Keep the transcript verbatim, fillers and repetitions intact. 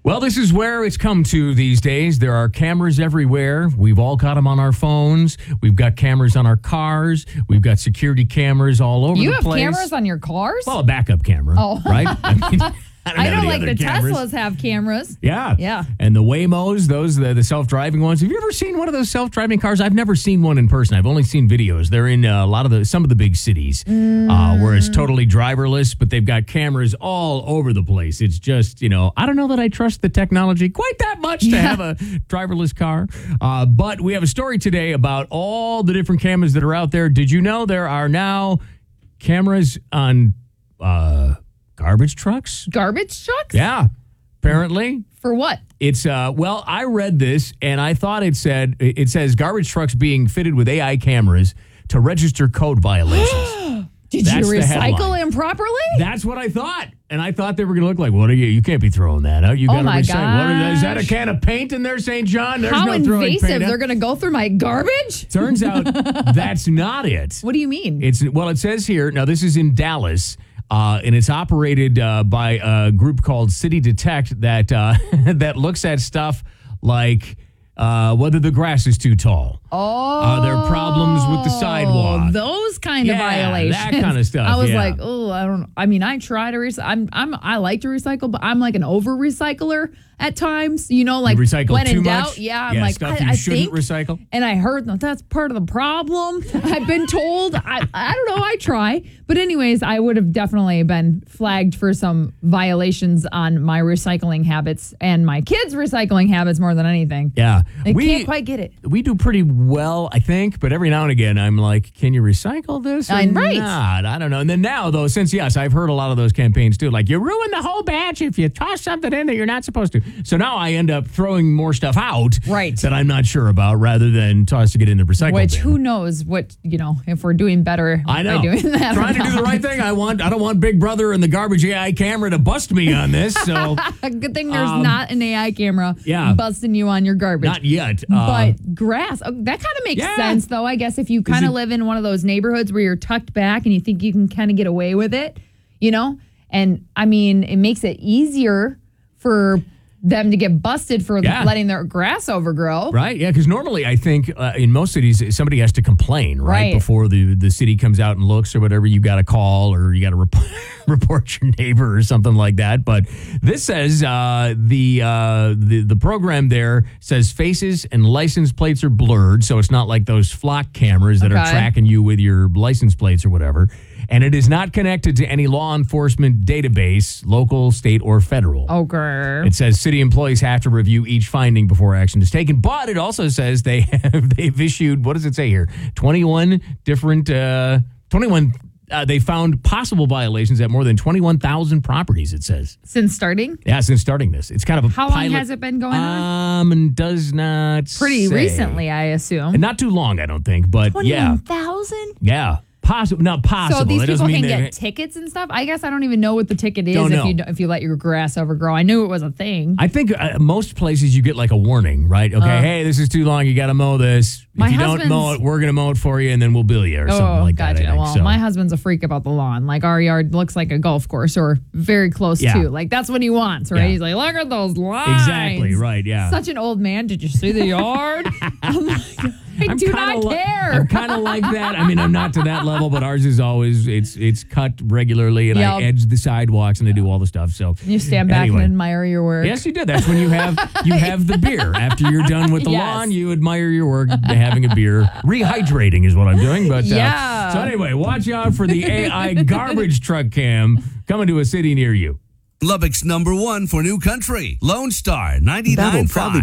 Well, this is where it's come to these days. There are cameras everywhere. We've all got them on our phones. We've got cameras on our cars. We've got security cameras all over you the place. You have cameras on your cars? Well, a backup camera. Oh. Right? I mean, I don't, I don't like the cameras. Teslas have cameras. Yeah. Yeah. And the Waymos, those, the, the self-driving ones. Have you ever seen one of those self-driving cars? I've never seen one in person. I've only seen videos. They're in uh, a lot of the, some of the big cities mm. uh, where it's totally driverless, but they've got cameras all over the place. It's just, you know, I don't know that I trust the technology quite that much to yeah. have a driverless car. Uh, but we have a story today about all the different cameras that are out there. Did you know there are now cameras on... Uh, Garbage trucks? Garbage trucks? Yeah, apparently. For what? It's, uh, well, I read this and I thought it said, it says garbage trucks being fitted with A I cameras to register code violations. Did That's you the recycle headline. improperly? That's what I thought. And I thought they were going to look like, what are you? You can't be throwing that out. You got Oh to my recycle. What is, is that a gosh. can of paint in there, Saint John? There's How no throwing invasive? paint out. They're going to go through my garbage? Turns out that's not it. What do you mean? It's well, it says here, now this is in Dallas. Uh, and it's operated uh, by a group called City Detect that uh, that looks at stuff like uh, whether the grass is too tall. Oh, are there problems with the sidewalk? Those kind yeah, of violations. That kind of stuff. I was yeah. like, oh, I don't. I mean, I try to recycle. I'm, I'm, I like to recycle, but I'm like an over recycler at times. You know, like you recycle when too in much? doubt. Yeah, I'm yeah, like, stuff I, you I shouldn't think, recycle. And I heard that that's part of the problem. I've been told. I, I don't know. I try, but anyways, I would have definitely been flagged for some violations on my recycling habits and my kids' recycling habits more than anything. Yeah, I we can't quite get it. We do pretty well, I think, but every now and again, I'm like, can you recycle this or I'm right. not? I don't know. And then now, though, since, yes, I've heard a lot of those campaigns, too, like, you ruin the whole batch if you toss something in that you're not supposed to. So now I end up throwing more stuff out right. that I'm not sure about rather than tossing it in the recycle Which, bin. who knows what, you know, if we're doing better I know. by doing that. Trying to do the right thing. I want. I don't want Big Brother and the garbage A I camera to bust me on this. So good thing there's um, not an A I camera yeah. busting you on your garbage. Not yet. Uh, but grass, oh, that kind of makes yeah. sense, though, I guess, if you kind of live in one of those neighborhoods where you're tucked back and you think you can kind of get away with it, you know? And, I mean, it makes it easier for them to get busted for yeah. letting their grass overgrow. Right, yeah, because normally I think uh, in most cities somebody has to complain, right? Right. Before the, the city comes out and looks or whatever. You got to call or you got to rep- report your neighbor or something like that. But this says uh, the, uh, the the program there says faces and license plates are blurred. So it's not like those flock cameras that Okay. are tracking you with your license plates or whatever. And it is not connected to any law enforcement database, local, state, or federal. Okay. It says city employees have to review each finding before action is taken. But it also says they have they've issued, what does it say here? twenty-one different, uh, twenty-one, uh, they found possible violations at more than twenty-one thousand properties, it says. Since starting? Yeah, since starting this. It's kind of a How pilot. long has it been going on? Um, and does not Pretty say. recently, I assume. And not too long, I don't think, but yeah. twenty-one thousand? Yeah. Possible, not possible. So these That doesn't people mean can they- get tickets and stuff? I guess I don't even know what the ticket is Don't if know. you if you let your grass overgrow. I knew it was a thing. I think uh, most places you get like a warning, right? Okay, Uh, hey, this is too long. You got to mow this. My if you don't mow husband's- it, we're going to mow it for you, and then we'll bill you or something Oh, like gotcha. that. I think. Well, So- my husband's a freak about the lawn. Like, our yard looks like a golf course or very close Yeah. to. Like, that's what he wants, right? Yeah. He's like, look at those lines. Exactly, right, yeah. Such an old man. Did you see the yard? I'm like, I I'm do kinda not li- care. I'm kind of like that. I mean, I'm not to that level, but ours is always it's it's cut regularly, and I Yep. edge the sidewalks and I do all the stuff. So You stand back anyway. and admire your work. Yes, you did. That's when you have you have the beer after you're done with the Yes. lawn. You admire your work, having a beer, rehydrating is what I'm doing. But uh, Yeah. So anyway, watch out for the A I garbage truck cam coming to a city near you. Lubbock's number one for new country, Lone Star ninety-nine point five.